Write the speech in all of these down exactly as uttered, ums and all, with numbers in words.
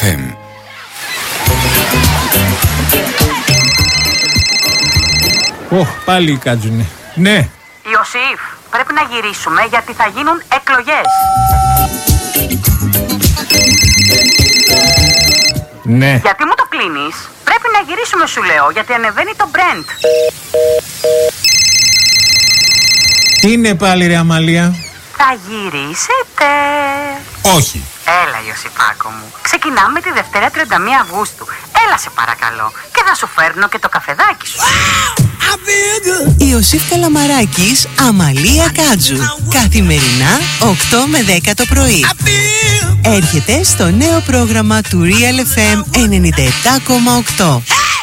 εμ. Ωχ, πάλι κάτζουνε. Ναι. Ιωσήφ, πρέπει να γυρίσουμε γιατί θα γίνουν εκλογές. Ναι. Γιατί μου το κλείνεις? Πρέπει να γυρίσουμε σου λέω, γιατί ανεβαίνει το Brent. Τι είναι πάλι ρε Αμαλία? Θα γυρίσετε? Όχι. Έλα Ιωσήφάκο μου, ξεκινάμε τη Δευτέρα τριάντα μία Αυγούστου. Έλα σε παρακαλώ και θα σου φέρνω και το καφεδάκι σου. Ιωσήφ Καλαμαράκης, Αμαλία Κάτζου. Καθημερινά οκτώ με δέκα το πρωί. Έρχεται στο νέο πρόγραμμα του Real εφ εμ ενενήντα επτά κόμμα οκτώ.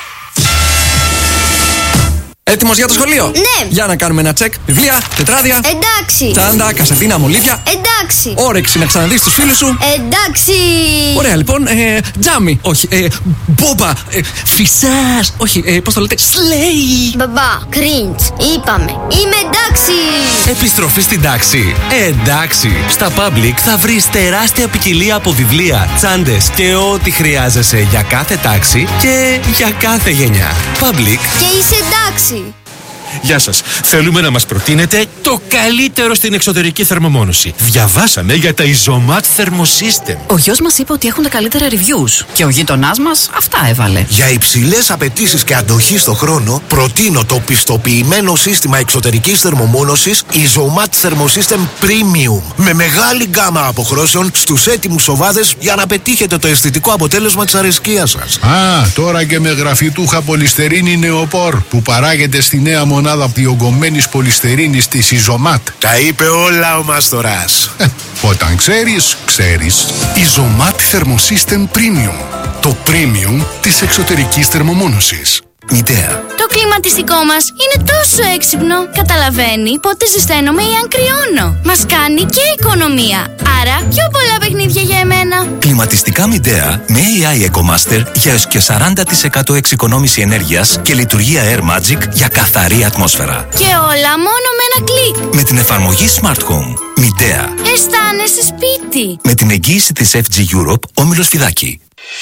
Έτοιμος για το σχολείο? Ναι. Για να κάνουμε ένα τσεκ. Βιβλία, τετράδια. Εντάξει. Τσάντα, κασετίνα, μολύβια. Εντάξει. Όρεξη να ξαναδείς τους φίλους σου. Εντάξει. Ωραία λοιπόν, ε, τζάμι. Όχι, ε, μπόμπα. Ε, φυσάς. Όχι, ε, πώς το λέτε? Σλέι. Μπαμπά, cringe. Είπαμε. Είμαι εντάξει. Επιστροφή στην τάξη. Εντάξει. Στα Public θα βρεις τεράστια ποικιλία από βιβλία, τσάντες και ό,τι χρειάζεσαι για κάθε τάξη και για κάθε γενιά. Public. Και είσαι εντάξει. Γεια σας. Θέλουμε να μας προτείνετε το καλύτερο στην εξωτερική θερμομόνωση. Διαβάσαμε για τα Isomat Thermosystem. Ο γιος μας είπε ότι έχουν τα καλύτερα reviews και ο γείτονάς μας αυτά έβαλε. Για υψηλές απαιτήσεις και αντοχή στο χρόνο, προτείνω το πιστοποιημένο σύστημα εξωτερικής θερμομόνωσης Isomat Thermosystem Premium. Με μεγάλη γκάμα αποχρώσεων στους έτοιμους σοβάδες για να πετύχετε το αισθητικό αποτέλεσμα της αρεσκίας σας. Α, τώρα και με γραφιτούχα πολυστερίνη νεοπόρ που παράγεται στη νέα μονάδα διογκωμένης πολυστερίνης της Isomat. Τα είπε όλα ο Μάστορας. Ε, όταν ξέρεις, ξέρεις. Isomat Thermosystem Premium. Το premium της εξωτερικής θερμομόνωσης. Μητέα. Το κλιματιστικό μας είναι τόσο έξυπνο. Καταλαβαίνει πότε ζεσταίνομαι ή αν κρυώνω. Μας κάνει και οικονομία. Άρα πιο πολλά παιχνίδια για εμένα. Κλιματιστικά Midea με έι άι EcoMaster για έως και σαράντα τοις εκατό εξοικονόμηση ενέργειας και λειτουργία Air Magic για καθαρή ατμόσφαιρα. Και όλα μόνο με ένα κλικ. Με την εφαρμογή Smart Home. Midea. Αισθάνεσαι σπίτι. Με την εγγύηση της εφ τζι Europe, Όμιλος Φιδάκη.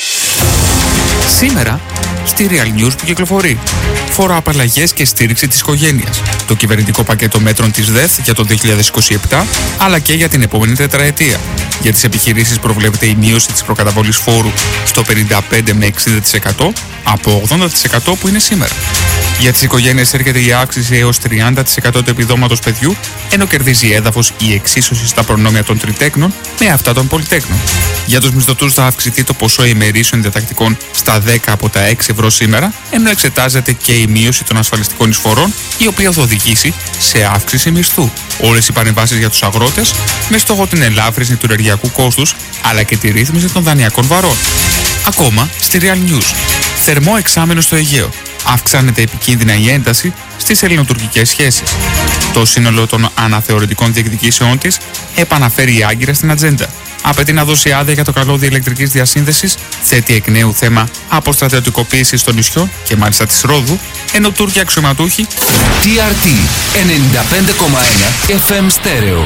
Σήμερα, στη Real News που κυκλοφορεί, φοροαπαλλαγές και στήριξη της οικογένειας, το κυβερνητικό πακέτο μέτρων της ΔΕΘ για το δύο χιλιάδες είκοσι επτά, αλλά και για την επόμενη τετραετία. Για τις επιχειρήσεις προβλέπεται η μείωση της προκαταβολής φόρου στο πενήντα πέντε με εξήντα τοις εκατό από ογδόντα τοις εκατό που είναι σήμερα. Για τις οικογένειες έρχεται η αύξηση έως τριάντα τοις εκατό του επιδόματος παιδιού, ενώ κερδίζει έδαφος η εξίσωση στα προνόμια των τριτέκνων με αυτά των πολυτέκνων. Για τους μισθωτούς θα αυξηθεί το ποσό ημερήσεων διατακτικών στα δέκα από τα έξι ευρώ σήμερα, ενώ εξετάζεται και η μείωση των ασφαλιστικών εισφορών, η οποία θα οδηγήσει σε αύξηση μισθού. Όλες οι παρεμβάσεις για τους αγρότες, με στόχο την ελάφρυνση του ενεργειακού κόστους, αλλά και τη ρύθμιση των δανειακών βαρών. Ακόμα στη Real News. Θερμό εξάμενο στο Αιγαίο. Αυξάνεται επικίνδυνα η ένταση στις ελληνοτουρκικές σχέσεις. Το σύνολο των αναθεωρητικών διεκδικήσεών της επαναφέρει άγκυρα στην ατζέντα. Απαιτεί να δώσει άδεια για το καλώδιο ηλεκτρικής διασύνδεσης, θέτει εκ νέου θέμα αποστρατιωτικοποίησης των νησιών και μάλιστα της Ρόδου, ενώ Τούρκοι αξιωματούχοι. τι αρ τι ενενήντα πέντε κόμμα ένα εφ εμ Στέρεο.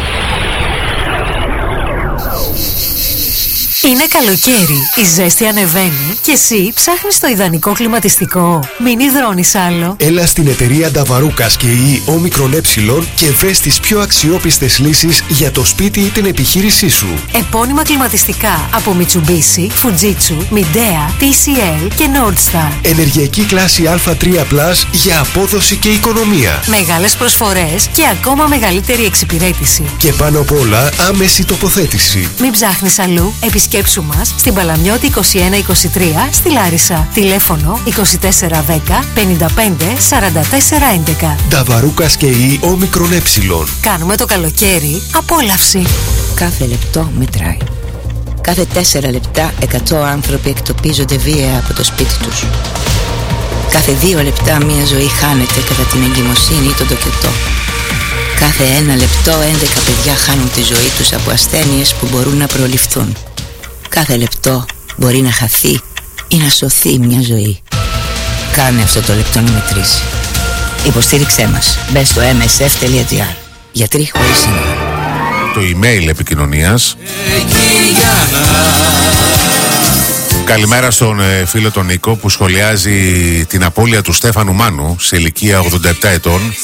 Είναι καλοκαίρι, η ζέστη ανεβαίνει και εσύ ψάχνεις το ιδανικό κλιματιστικό. Μην υδρώνεις άλλο. Έλα στην εταιρεία Νταβαρούκας και η Όμικρον Ε και βρες τις πιο αξιόπιστες λύσεις για το σπίτι ή την επιχείρησή σου. Επώνυμα κλιματιστικά από Mitsubishi, Fujitsu, Midea, τι σι ελ και Nordstar. Ενεργειακή κλάση Α τρία πλας για απόδοση και οικονομία. Μεγάλες προσφορές και ακόμα μεγαλύτερη εξυπηρέτηση. Και πάνω απ' όλα άμεση τοποθέτηση. Μην ψάχνεις αλλού, επισκέψου μας στην Παλαμιώτη είκοσι ένα είκοσι τρία στη Λάρισα. Τηλέφωνο είκοσι τέσσερα δέκα πενήντα πέντε σαράντα τέσσερα έντεκα. Νταβαρούκας και η Όμικρον Ε. Κάνουμε το καλοκαίρι απόλαυση. Κάθε λεπτό μετράει. Κάθε τέσσερα λεπτά εκατό άνθρωποι εκτοπίζονται βία από το σπίτι τους. Κάθε δύο λεπτά μία ζωή χάνεται κατά την εγκυμοσύνη ή τον τοκετό. Κάθε ένα λεπτό έντεκα παιδιά χάνουν τη ζωή τους από ασθένειες που μπορούν να προληφθούν. Κάθε λεπτό μπορεί να χαθεί ή να σωθεί μια ζωή. Κάνε αυτό το λεπτό να μετρήσει. Υποστήριξέ μας. Μπες στο εμ ες εφ τελεία τζι άρ. Γιατροί χωρίς σύνορα. Το email επικοινωνίας Καλημέρα στον ε, φίλο τον Νίκο που σχολιάζει την απώλεια του Στέφανου Μάνου σε ηλικία ογδόντα επτά ετών.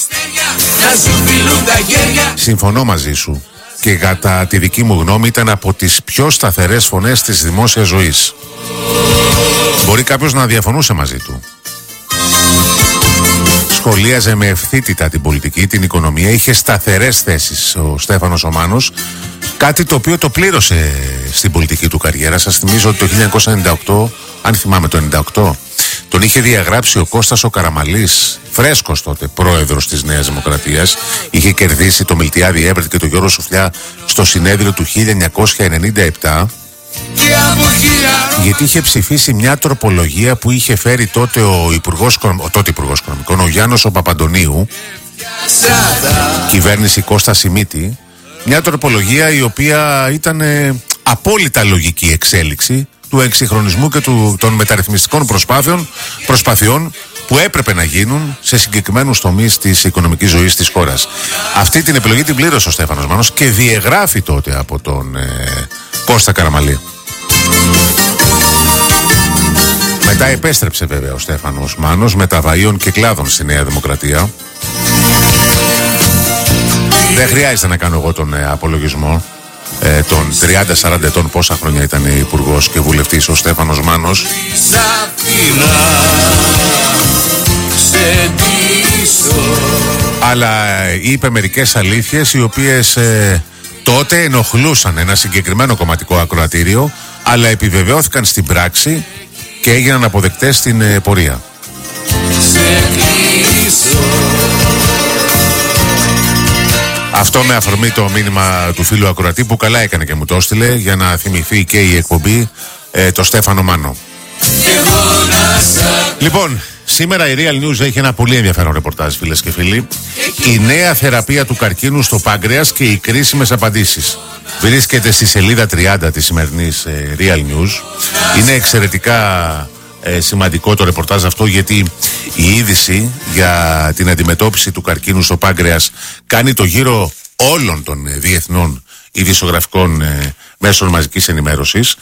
Συμφωνώ μαζί σου και κατά τη δική μου γνώμη ήταν από τις πιο σταθερές φωνές της δημόσιας ζωής. Μπορεί κάποιος να διαφωνούσε μαζί του. Σχολίαζε με ευθύτητα την πολιτική, την οικονομία, είχε σταθερές θέσεις ο Στέφανος ο Μάνος, κάτι το οποίο το πλήρωσε στην πολιτική του καριέρα. Σας θυμίζω ότι το χίλια εννιακόσια ενενήντα οκτώ, αν θυμάμαι το ενενήντα οκτώ, τον είχε διαγράψει ο Κώστας ο Καραμαλής, φρέσκος τότε πρόεδρος της Νέας Δημοκρατίας. Είχε κερδίσει το Μιλτιάδη Έβρετ και το Γιώργο Σουφλιά στο συνέδριο του χίλια εννιακόσια ενενήντα επτά, γιατί είχε ψηφίσει μια τροπολογία που είχε φέρει τότε ο Υπουργός, ο τότε Υπουργός Οικονομικών, ο Γιάννος ο Παπαντονίου, κυβέρνηση Κώστα Σιμίτη. Μια τροπολογία η οποία ήταν ε, απόλυτα λογική εξέλιξη του εξυγχρονισμού και του, των μεταρρυθμιστικών προσπάθειων, προσπαθειών που έπρεπε να γίνουν σε συγκεκριμένους τομείς της οικονομικής ζωής της χώρας. Αυτή την επιλογή την πλήρωσε ο Στέφανος Μάνος και διεγράφει τότε από τον ε, Κώστα Καραμαλή. Μετά επέστρεψε βέβαια ο Στέφανος Μάνος μεταβαΐων και κλάδων στη Νέα Δημοκρατία. Δεν χρειάζεται να κάνω εγώ τον ε, απολογισμό ε, των τριάντα σαράντα ετών πόσα χρόνια ήταν υπουργός και βουλευτής ο Στέφανος Μάνος. Αλλά είπε μερικές αλήθειες οι οποίες ε, τότε ενοχλούσαν ένα συγκεκριμένο κομματικό ακροατήριο, αλλά επιβεβαιώθηκαν στην πράξη και έγιναν αποδεκτές στην ε, πορεία. Αυτό με αφορμή το μήνυμα του φίλου ακροατή που καλά έκανε και μου το έστειλε για να θυμηθεί και η εκπομπή ε, το Στέφανο Μάνο. Λοιπόν, σήμερα η Real News έχει ένα πολύ ενδιαφέρον ρεπορτάζ, φίλες και φίλοι. Η νέα θεραπεία του καρκίνου στο πάγκρεας και οι κρίσιμες απαντήσεις. Βρίσκεται στη σελίδα τριάντα της σημερινής ε, Real News. Είναι εξαιρετικά ε, σημαντικό το ρεπορτάζ αυτό, γιατί η είδηση για την αντιμετώπιση του καρκίνου στο πάγκρεας κάνει το γύρο όλων των ε, διεθνών ειδησιογραφικών ε, μέσων μαζικής ενημέρωσης.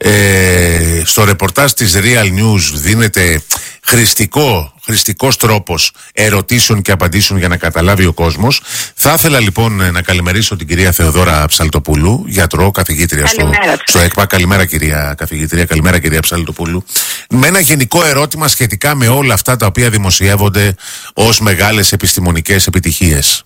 Ε, στο ρεπορτάζ της Real News δίνεται χρηστικό, χρηστικός τρόπος ερωτήσεων και απαντήσεων για να καταλάβει ο κόσμος. Θα ήθελα λοιπόν να καλημερίσω την κυρία Θεοδώρα Ψαλτοπούλου, γιατρό, καθηγήτρια στο, στο ΕΚΠΑ. Καλημέρα κυρία καθηγήτρια, καλημέρα κυρία Ψαλτοπούλου. Με ένα γενικό ερώτημα σχετικά με όλα αυτά τα οποία δημοσιεύονται ως μεγάλες επιστημονικές επιτυχίες.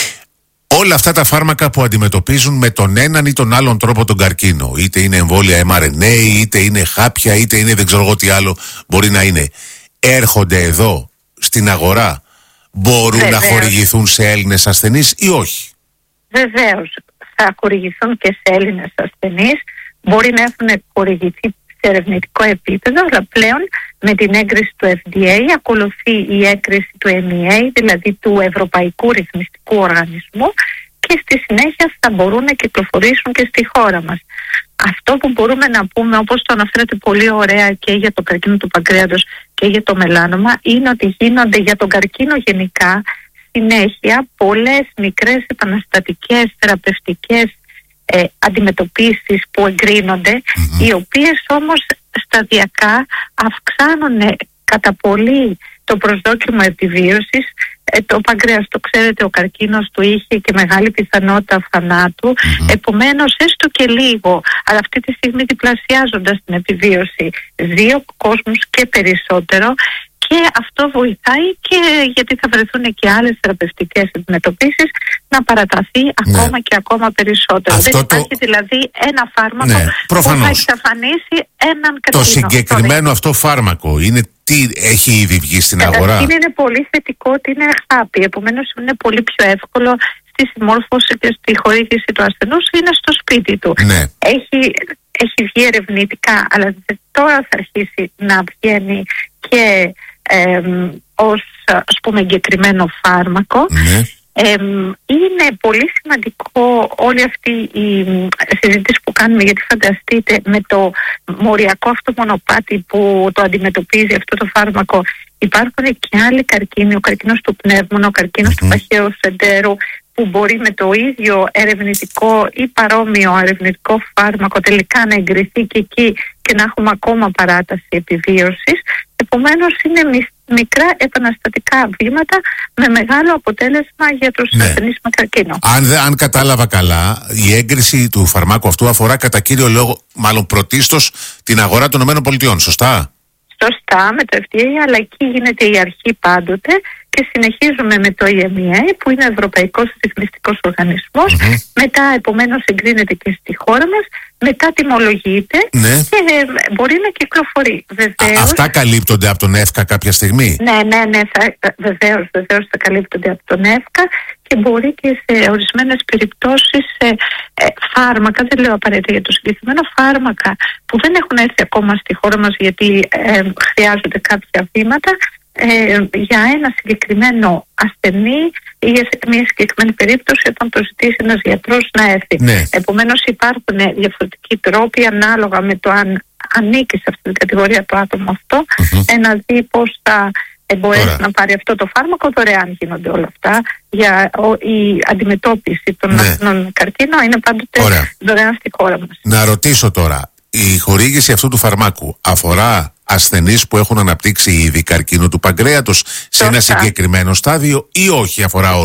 Όλα αυτά τα φάρμακα που αντιμετωπίζουν με τον έναν ή τον άλλον τρόπο τον καρκίνο, είτε είναι εμβόλια εμ αρ εν έι, είτε είναι χάπια, είτε είναι δεν ξέρω εγώ τι άλλο μπορεί να είναι, έρχονται εδώ στην αγορά, μπορούν Βεβαίως. να χορηγηθούν σε Έλληνες ασθενείς ή όχι? Βεβαίως, θα χορηγηθούν και σε Έλληνες ασθενείς, μπορεί να έχουν χορηγηθεί σε ερευνητικό επίπεδο, αλλά πλέον με την έγκριση του εφ ντι έι ακολουθεί η έγκριση του εμ ι έι, δηλαδή του Ευρωπαϊκού Ρυθμιστικού Οργανισμού, και στη συνέχεια θα μπορούν να κυκλοφορήσουν και στη χώρα μας. Αυτό που μπορούμε να πούμε, όπως το αναφέρατε πολύ ωραία και για το καρκίνο του παγκρέατος και για το μελάνομα, είναι ότι γίνονται για τον καρκίνο γενικά συνέχεια πολλές μικρές επαναστατικές θεραπευτικές Ε, αντιμετωπίσεις που εγκρίνονται, mm-hmm. οι οποίες όμως σταδιακά αυξάνουν κατά πολύ το προσδόκιμο επιβίωσης. Ε, το παγκρέας, το ξέρετε, ο καρκίνος του είχε και μεγάλη πιθανότητα θανάτου, mm-hmm. επομένως έστω και λίγο, αλλά αυτή τη στιγμή διπλασιάζοντας την επιβίωση δύο κόσμους και περισσότερο, και αυτό βοηθάει και γιατί θα βρεθούν και άλλες θεραπευτικές αντιμετωπίσεις να παραταθεί ναι. ακόμα και ακόμα περισσότερο. Αυτό Δεν υπάρχει το... δηλαδή ένα φάρμακο ναι, που θα εξαφανίσει έναν καρκίνο. Το συγκεκριμένο αυτό φάρμακο είναι τι έχει ήδη βγει στην αγορά? Είναι, είναι πολύ θετικό ότι είναι χάπι, επομένως είναι πολύ πιο εύκολο στη συμμόρφωση και στη χορήγηση του ασθενούς, είναι στο σπίτι του. Ναι. Έχει, έχει βγει ερευνητικά, αλλά τώρα θα αρχίσει να βγαίνει και Ε, ως ας πούμε εγκεκριμένο φάρμακο. Ναι. Ε, είναι πολύ σημαντικό όλη αυτή η συζήτηση που κάνουμε, γιατί φανταστείτε με το μοριακό αυτό μονοπάτι που το αντιμετωπίζει αυτό το φάρμακο, υπάρχουν και άλλοι καρκίνοι, ο καρκίνος του πνεύμονα, ο καρκίνος mm-hmm. του παχαίου σεντέρου, που μπορεί με το ίδιο ερευνητικό ή παρόμοιο ερευνητικό φάρμακο τελικά να εγκριθεί και εκεί και να έχουμε ακόμα παράταση επιβίωσης. Επομένως είναι μικρά επαναστατικά βήματα με μεγάλο αποτέλεσμα για τους ναι. ασθενείς με καρκίνο. Αν, αν κατάλαβα καλά, η έγκριση του φαρμάκου αυτού αφορά κατά κύριο λόγο, μάλλον πρωτίστως, την αγορά των ΗΠΑ, σωστά? Σωστά, με το εφ ντι έι, αλλά εκεί γίνεται η αρχή πάντοτε και συνεχίζουμε με το ι εμ ι έι που είναι Ευρωπαϊκός Ρυθμιστικός Οργανισμός. Mm-hmm. Μετά επομένως εγκρίνεται και στη χώρα μας, μετά τιμολογείται ναι. και ε, μπορεί να κυκλοφορεί. Βεβαίως, Α, αυτά καλύπτονται από τον ΕΦΚΑ κάποια στιγμή? Ναι, ναι, ναι, θα, βεβαίως, βεβαίως θα καλύπτονται από τον ΕΦΚΑ και μπορεί και σε ορισμένες περιπτώσεις ε, ε, φάρμακα, δεν λέω απαραίτητα για το συγκεκριμένο, φάρμακα που δεν έχουν έρθει ακόμα στη χώρα μας γιατί ε, χρειάζονται κάποια βήματα, Ε, για ένα συγκεκριμένο ασθενή ή για μια συγκεκριμένη περίπτωση όταν το ζητήσει ένας γιατρός να έρθει. Ναι. Επομένως υπάρχουν διαφορετικοί τρόποι ανάλογα με το αν ανήκει σε αυτή την κατηγορία το άτομο αυτό, mm-hmm. ε, να δει πώς θα μπορέσει Ωραία. να πάρει αυτό το φάρμακο. Δωρεάν γίνονται όλα αυτά. Για ο, η αντιμετώπιση των ναι. ασθενών καρκίνο είναι πάντοτε Ωραία. δωρεάν στη χώρα μας. Να ρωτήσω τώρα, η χορήγηση αυτού του φαρμάκου αφορά ασθενείς που έχουν αναπτύξει ήδη καρκίνο του παγκρέατος σε ένα συγκεκριμένο στάδιο ή όχι, αφορά